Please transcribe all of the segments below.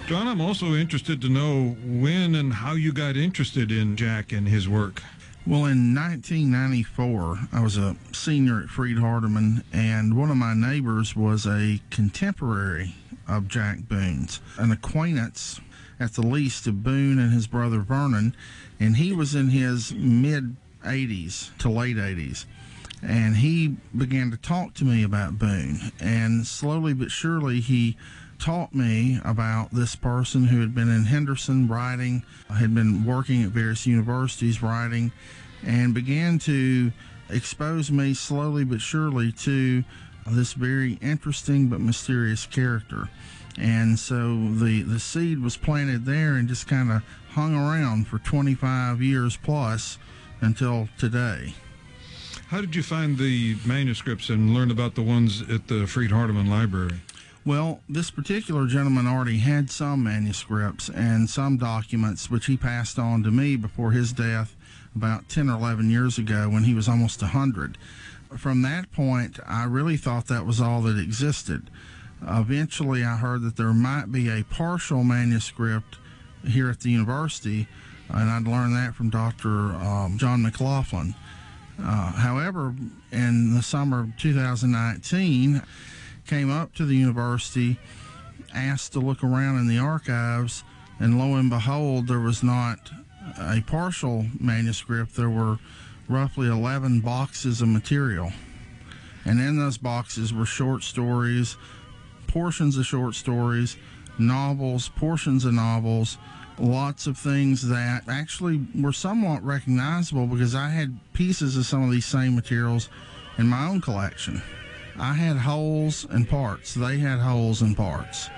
John, I'm also interested to know when and how you got interested in Jack and his work. Well, in 1994, I was a senior at Freed Hardeman, and one of my neighbors was a contemporary of Jack Boone's, an acquaintance at the least of Boone and his brother Vernon, and he was in his mid-80s to late 80s. And he began to talk to me about Boone, and slowly but surely he taught me about this person who had been in Henderson writing, had been working at various universities writing, and began to expose me slowly but surely to this very interesting but mysterious character. And so the seed was planted there and just kind of hung around for 25 years plus until today. How did you find the manuscripts and learn about the ones at the Freed Hardeman Library? Well, this particular gentleman already had some manuscripts and some documents which he passed on to me before his death about 10 or 11 years ago when he was almost 100. From that point, I really thought that was all that existed. Eventually, I heard that there might be a partial manuscript here at the university, and I'd learned that from Dr. John McLaughlin. However, in the summer of 2019, came up to the university, asked to look around in the archives, and lo and behold, there was not a partial manuscript. There were roughly 11 boxes of material. And in those boxes were short stories, portions of short stories, novels, portions of novels, lots of things that actually were somewhat recognizable because I had pieces of some of these same materials in my own collection. I had wholes and parts. They had wholes and parts.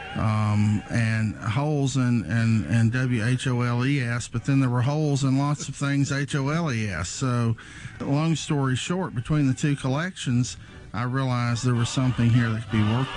And holes and WHOLES, but then there were holes in lots of things HOLES. So, long story short, between the two collections, I realized there was something here that could be worked